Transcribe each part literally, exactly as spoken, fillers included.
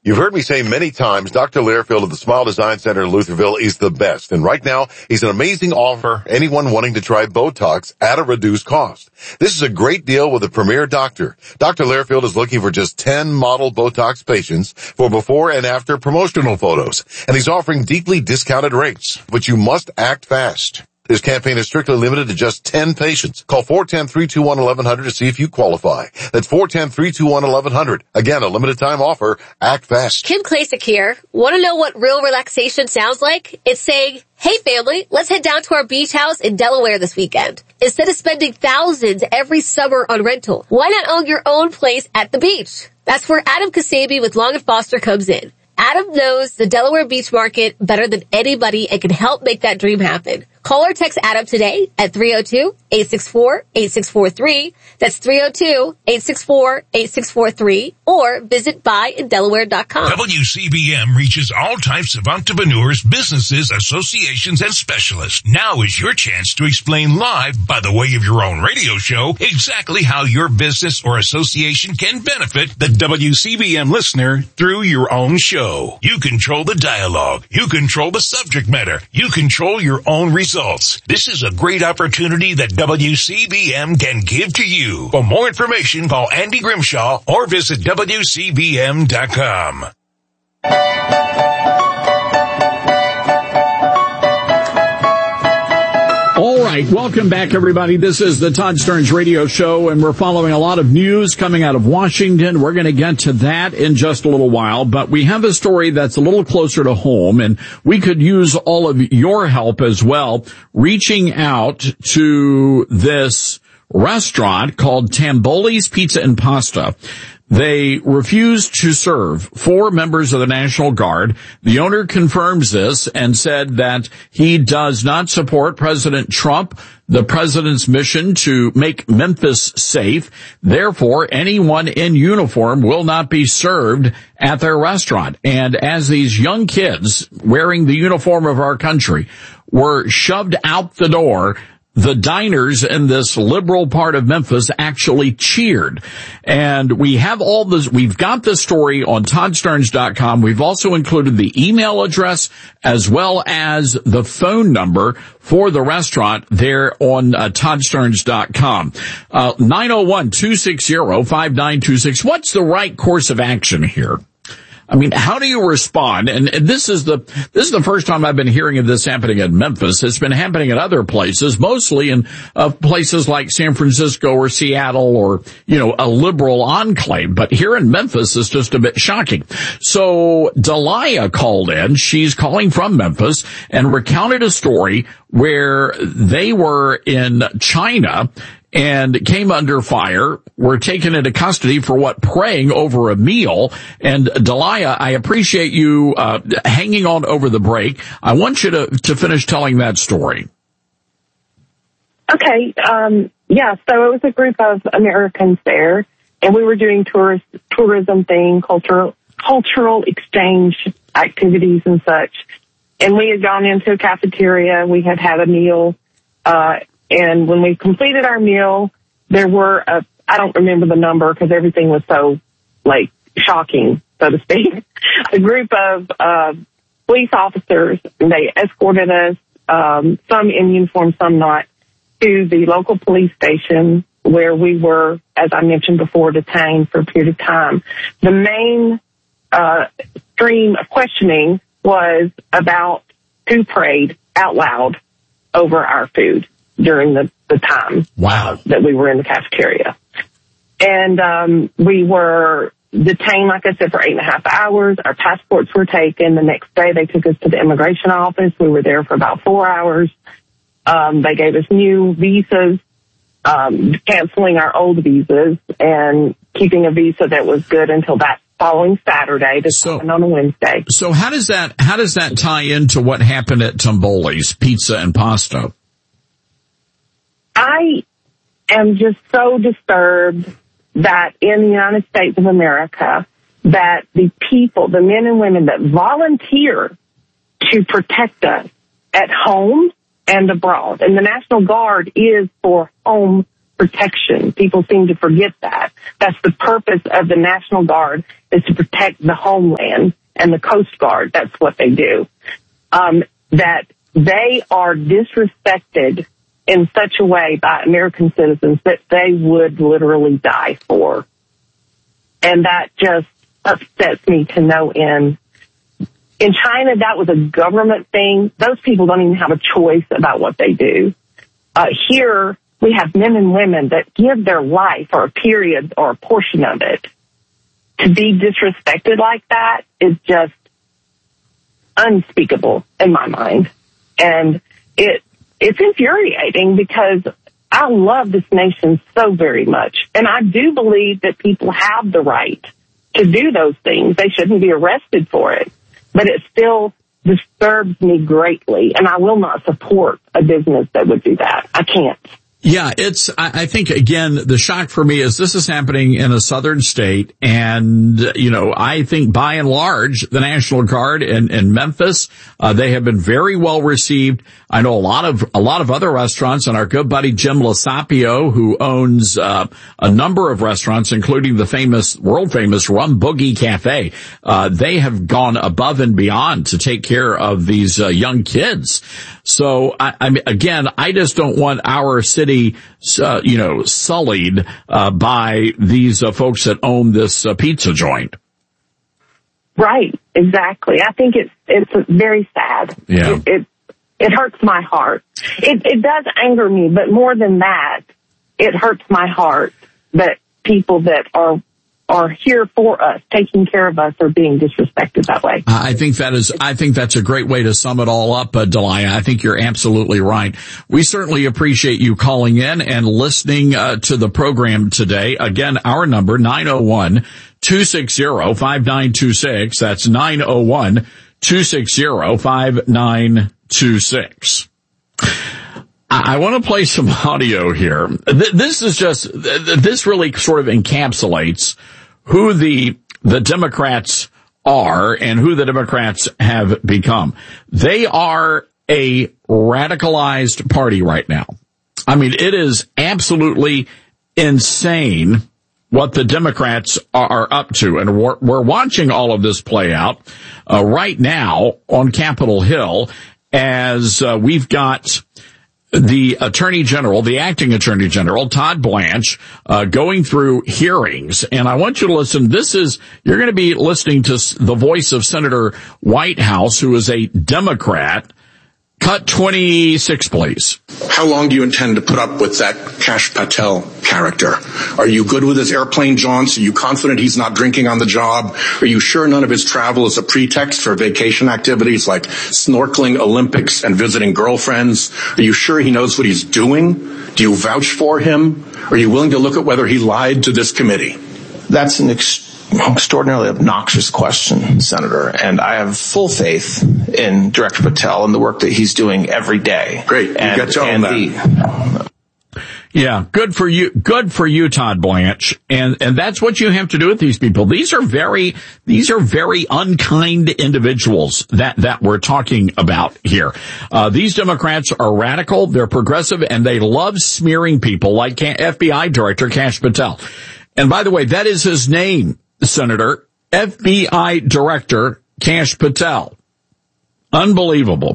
You've heard me say many times, Doctor Learfield of the Smile Design Center in Lutherville is the best. And right now, he's an amazing offer for anyone wanting to try Botox at a reduced cost. This is a great deal with a premier doctor. Doctor Learfield is looking for just ten model Botox patients for before and after promotional photos. And he's offering deeply discounted rates. But you must act fast. This campaign is strictly limited to just ten patients. Call four one zero, three two one, one one zero zero to see if you qualify. That's four one zero, three two one, one one zero zero. Again, a limited time offer. Act fast. Kim Klasick here. Want to know what real relaxation sounds like? It's saying, hey family, let's head down to our beach house in Delaware this weekend. Instead of spending thousands every summer on rental, why not own your own place at the beach? That's where Adam Kasabi with Long and Foster comes in. Adam knows the Delaware beach market better than anybody and can help make that dream happen. Call or text Adam today at three oh two, eight six four, eight six four three. That's three oh two, eight six four, eight six four three. Or visit buy in delaware dot com. W C B M reaches all types of entrepreneurs, businesses, associations, and specialists. Now is your chance to explain live, by the way of your own radio show, exactly how your business or association can benefit the W C B M listener through your own show. You control the dialogue. You control the subject matter. You control your own results. This is a great opportunity that W C B M can give to you. For more information, call Andy Grimshaw or visit W C B M dot com. All right, welcome back, everybody. This is the Todd Stearns Radio Show, and we're following a lot of news coming out of Washington. We're going to get to that in just a little while, but we have a story that's a little closer to home, and we could use all of your help as well, reaching out to this restaurant called Tamboli's Pizza and Pasta. They refused to serve four members of the National Guard. The owner confirms this and said that he does not support President Trump, the president's mission to make Memphis safe. Therefore, anyone in uniform will not be served at their restaurant. And as these young kids wearing the uniform of our country were shoved out the door, the diners in this liberal part of Memphis actually cheered. And we have all this, we've got this story on Todd Stearns dot com. We've also included the email address as well as the phone number for the restaurant there on uh, Todd Stearns dot com. Uh, nine oh one, two six zero, five nine two six. What's the right course of action here? I mean, how do you respond? And this is the, this is the first time I've been hearing of this happening in Memphis. It's been happening at other places, mostly in uh, places like San Francisco or Seattle or, you know, a liberal enclave. But here in Memphis, it's just a bit shocking. So Delia called in. She's calling from Memphis and recounted a story where they were in China and came under fire, were taken into custody for what, praying over a meal. And Delia, I appreciate you uh hanging on over the break. I want you to to finish telling that story. Okay, um yeah, so it was a group of Americans there, and we were doing tourist tourism thing, cultural cultural exchange activities and such. And we had gone into a cafeteria, we had had a meal, uh and when we completed our meal, there were, a, I don't remember the number because everything was so, like, shocking, so to speak. A group of uh, police officers, and they escorted us, um, some in uniform, some not, to the local police station where we were, as I mentioned before, detained for a period of time. The main uh, stream of questioning was about who prayed out loud over our food during the, the time wow. uh, that we were in the cafeteria. And um, we were detained, like I said, for eight and a half hours. Our passports were taken. The next day they took us to the immigration office. We were there for about four hours. Um, they gave us new visas, um, canceling our old visas and keeping a visa that was good until that following Saturday. This so, happened on a Wednesday. So how does that, how does that tie into what happened at Tamboli's Pizza and Pasta? I am just so disturbed that in the United States of America, that the people, the men and women that volunteer to protect us at home and abroad, and the National Guard is for home protection. People seem to forget that. That's the purpose of the National Guard, is to protect the homeland, and the Coast Guard, that's what they do. Um, that they are disrespected in such a way by American citizens that they would literally die for. And that just upsets me to no end. In China, that was a government thing. Those people don't even have a choice about what they do. Uh, here, we have men and women that give their life or a period or a portion of it. To be disrespected like that is just unspeakable in my mind. And it it's infuriating because I love this nation so very much. And I do believe that people have the right to do those things. They shouldn't be arrested for it. But it still disturbs me greatly. And I will not support a business that would do that. I can't. Yeah, it's, I think, again, the shock for me is this is happening in a southern state. And, you know, I think by and large, the National Guard in, in Memphis, uh, they have been very well received. I know a lot of, a lot of other restaurants, and our good buddy Jim Lasapio, who owns, uh, a number of restaurants, including the famous, world famous Rum Boogie Cafe. Uh, they have gone above and beyond to take care of these uh, young kids. So, I, I mean, again, I just don't want our city, uh, you know, sullied uh, by these uh, folks that own this uh, pizza joint. Right, exactly. I think it's it's very sad. Yeah. It it, it hurts my heart. It it does anger me, but more than that, it hurts my heart that people that are are here for us, taking care of us, are being disrespected that way. I think that is, I think that's a great way to sum it all up, uh, Delia. I think you're absolutely right. We certainly appreciate you calling in and listening uh, to the program today. Again, our number, nine oh one, two six zero, five nine two six. That's nine oh one, two six zero, five nine two six. I want to play some audio here. This is just, this really sort of encapsulates who the, the Democrats are and who the Democrats have become. They are a radicalized party right now. I mean, it is absolutely insane what the Democrats are up to. And we're, we're watching all of this play out uh, right now on Capitol Hill as uh, we've got the Attorney General, the acting Attorney General, Todd Blanche, uh, going through hearings. And I want you to listen. This is, you're going to be listening to the voice of Senator Whitehouse, who is a Democrat. Cut twenty-six, please. How long do you intend to put up with that Kash Patel character? Are you good with his airplane jaunts? Are you confident he's not drinking on the job? Are you sure none of his travel is a pretext for vacation activities like snorkeling, Olympics, and visiting girlfriends? Are you sure he knows what he's doing? Do you vouch for him? Are you willing to look at whether he lied to this committee? That's an ex- extraordinarily obnoxious question, Senator, and I have full faith in Director Patel and the work that he's doing every day. Great. You and, got to own that. The, yeah, good for you. Good for you, Todd Blanche. And, and that's what you have to do with these people. These are very, these are very unkind individuals that, that we're talking about here. Uh, these Democrats are radical, they're progressive, and they love smearing people like F B I Director Kash Patel. And by the way, that is his name, Senator, F B I Director Kash Patel. Unbelievable.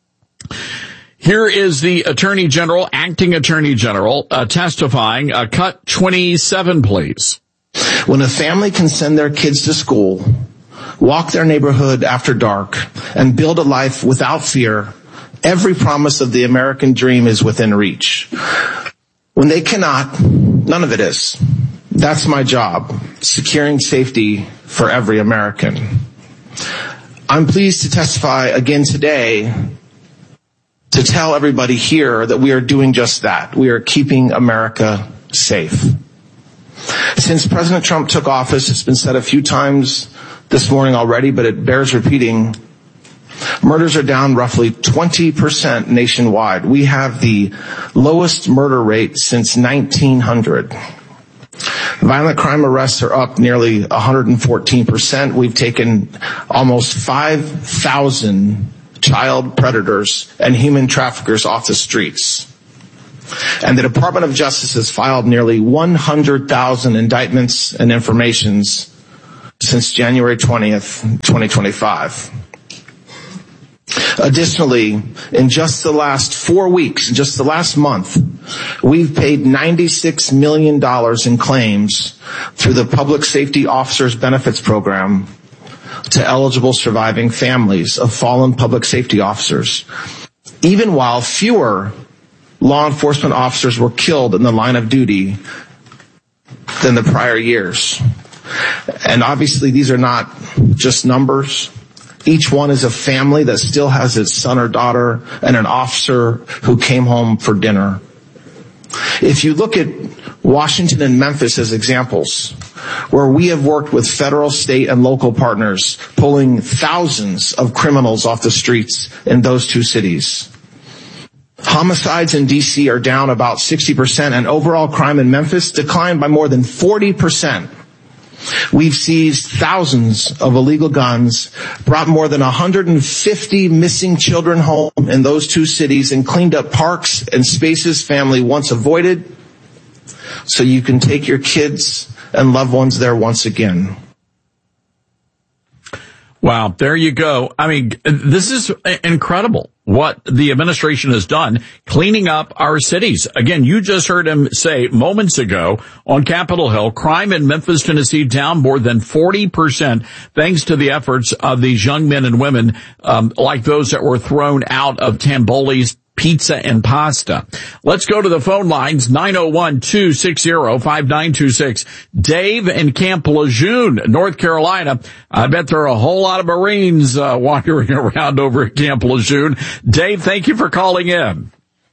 Here is the Attorney General, acting Attorney General, uh, testifying. Uh, cut twenty-seven, please. When a family can send their kids to school, walk their neighborhood after dark, and build a life without fear, every promise of the American dream is within reach. When they cannot, none of it is. That's my job, securing safety for every American. I'm pleased to testify again today to tell everybody here that we are doing just that. We are keeping America safe. Since President Trump took office, it's been said a few times this morning already, but it bears repeating, murders are down roughly twenty percent nationwide. We have the lowest murder rate since nineteen hundred. Violent crime arrests are up nearly one hundred fourteen percent. We've taken almost five thousand child predators and human traffickers off the streets. And the Department of Justice has filed nearly one hundred thousand indictments and informations since January twentieth, twenty twenty-five. Additionally, in just the last four weeks, in just the last month, we've paid ninety-six million dollars in claims through the Public Safety Officers Benefits Program to eligible surviving families of fallen public safety officers, even while fewer law enforcement officers were killed in the line of duty than the prior years. And obviously, these are not just numbers. Each one is a family that still has its son or daughter and an officer who came home for dinner. If you look at Washington and Memphis as examples, where we have worked with federal, state, and local partners, pulling thousands of criminals off the streets in those two cities. Homicides in D C are down about sixty percent, and overall crime in Memphis declined by more than forty percent. We've seized thousands of illegal guns, brought more than one hundred fifty missing children home in those two cities, and cleaned up parks and spaces family once avoided, so you can take your kids and loved ones there once again. Wow, there you go. I mean, this is incredible what the administration has done cleaning up our cities. Again, you just heard him say moments ago on Capitol Hill, crime in Memphis, Tennessee down more than forty percent thanks to the efforts of these young men and women, um, like those that were thrown out of Tamboli's Pizza and Pasta. Let's go to the phone lines, nine oh one, two six zero, five nine two six. Dave in Camp Lejeune, North Carolina. I bet there are a whole lot of Marines uh, wandering around over at Camp Lejeune. Dave, thank you for calling in.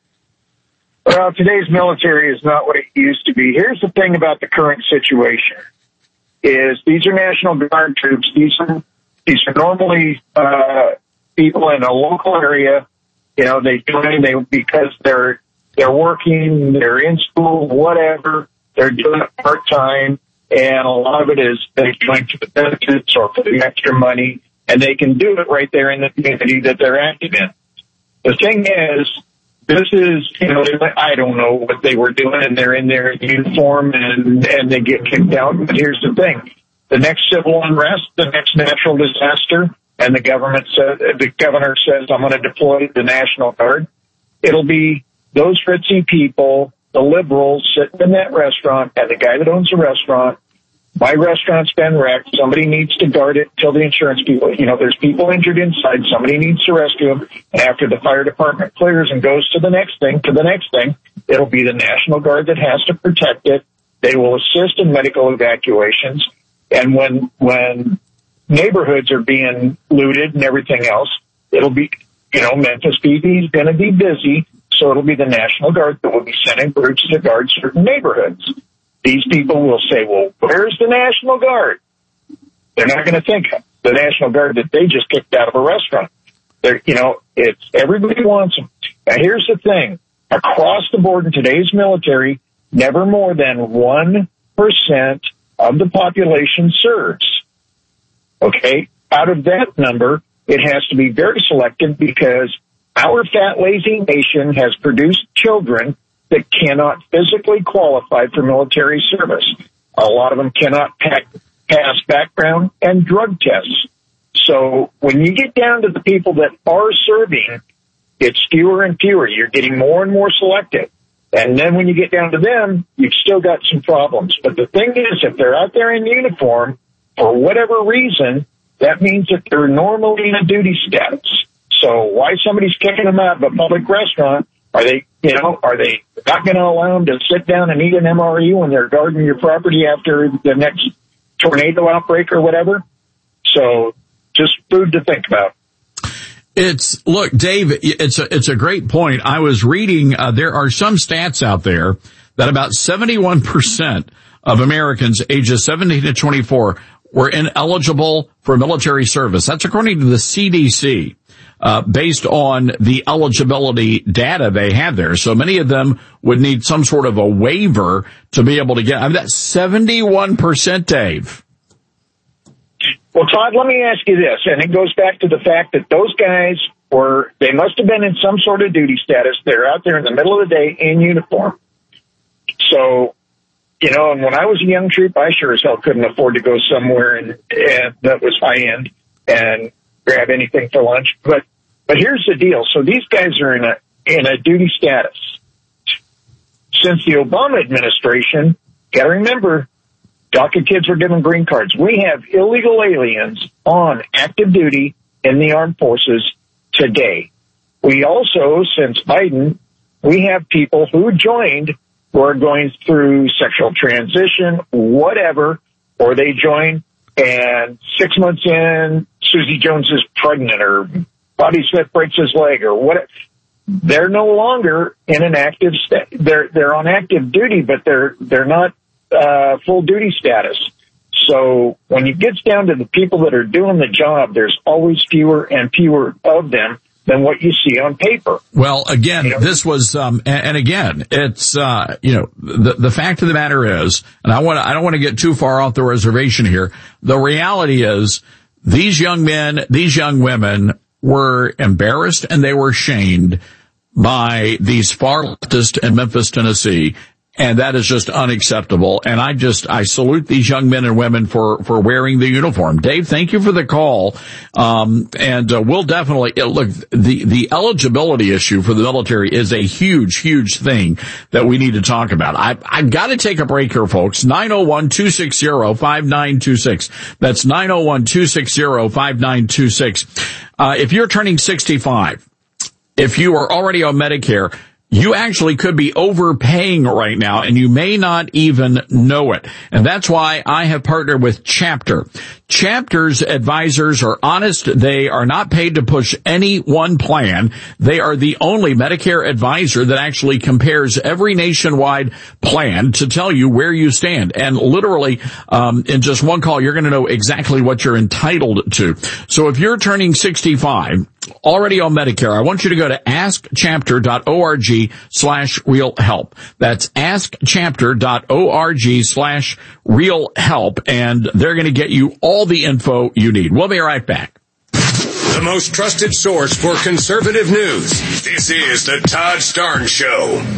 Well, today's military is not what it used to be. Here's the thing about the current situation, is these are National Guard troops. These are, these are normally uh, people in a local area. You know, they join they because they're they're working, they're in school, whatever. They're doing it part time, and a lot of it is they join for the benefits or for the extra money, and they can do it right there in the community that they're active in. The thing is, this is, you know, I don't know what they were doing, and they're in their uniform and and they get kicked out. But here's the thing: the next civil unrest, the next natural disaster. And the government says, the governor says, I'm going to deploy the National Guard. It'll be those ritzy people, the liberals sitting in that restaurant, and the guy that owns the restaurant. My restaurant's been wrecked. Somebody needs to guard it till the insurance people, you know, there's people injured inside. Somebody needs to rescue them. And after the fire department clears and goes to the next thing, to the next thing, it'll be the National Guard that has to protect it. They will assist in medical evacuations. And when, when, neighborhoods are being looted and everything else, it'll be, you know, Memphis P D is going to be busy, so it'll be the National Guard that will be sending groups to guard certain neighborhoods. These people will say, well, where's the National Guard? They're not going to think of the National Guard that they just kicked out of a restaurant. They're, you know, it's, everybody wants them. Now, here's the thing. Across the board in today's military, never more than one percent of the population serves. Okay, out of that number, it has to be very selective because our fat, lazy nation has produced children that cannot physically qualify for military service. A lot of them cannot pass background and drug tests. So when you get down to the people that are serving, it's fewer and fewer. You're getting more and more selective. And then when you get down to them, you've still got some problems. But the thing is, if they're out there in uniform, for whatever reason, that means that they're normally in a duty status. So why somebody's kicking them out of a public restaurant? Are they, you know, are they not going to allow them to sit down and eat an M R E when they're guarding your property after the next tornado outbreak or whatever? So just food to think about. It's, look, Dave, it's a, it's a great point. I was reading, uh, there are some stats out there that about seventy-one percent of Americans ages seventeen to twenty-four were ineligible for military service. That's according to the C D C, uh, based on the eligibility data they have there. So many of them would need some sort of a waiver to be able to get, I mean, that's seventy-one percent, Dave. Well, Todd, let me ask you this, and it goes back to the fact that those guys were, they must have been in some sort of duty status. They're out there in the middle of the day in uniform. So, you know, and when I was a young troop, I sure as hell couldn't afford to go somewhere and, and that was high end and grab anything for lunch. But, but here's the deal. So these guys are in a, in a duty status. Since the Obama administration, gotta remember, DACA kids were given green cards. We have illegal aliens on active duty in the armed forces today. We also, since Biden, we have people who joined who are going through sexual transition, whatever, or they join and six months in, Susie Jones is pregnant or Bobby Smith breaks his leg or what. They're no longer in an active state. They're, they're on active duty, but they're, they're not, uh, full duty status. So when it gets down to the people that are doing the job, there's always fewer and fewer of them than what you see on paper. Well, again, you know? this was, um, and, and again, it's, uh, you know, the, the fact of the matter is, and I want to, I don't want to get too far off the reservation here. The reality is these young men, these young women were embarrassed and they were shamed by these far leftists in Memphis, Tennessee. And that is just unacceptable. And I just, I salute these young men and women for, for wearing the uniform. Dave, thank you for the call. Um, and uh, we'll definitely, look, the, the eligibility issue for the military is a huge, huge thing that we need to talk about. I, I've got to take a break here, folks. nine oh one, two six zero, five nine two six. That's nine oh one, two six zero, five nine two six. Uh, if you're turning sixty-five, if you are already on Medicare, you actually could be overpaying right now, and you may not even know it. And that's why I have partnered with Chapter. Chapter's advisors are honest. They are not paid to push any one plan. They are the only Medicare advisor that actually compares every nationwide plan to tell you where you stand. And literally, um, in just one call, you're going to know exactly what you're entitled to. So if you're turning sixty-five, already on Medicare, I want you to go to askchapter.org slash real help. That's askchapter.org slash real help. And they're going to get you all the info you need. We'll be right back. The most trusted source for conservative news. This is the Todd Starnes Show.